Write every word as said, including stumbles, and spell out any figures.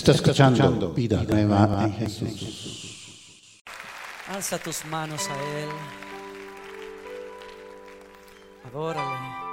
Está escuchando Vida Nueva en Jesús. Alza tus manos a Él. Adórale.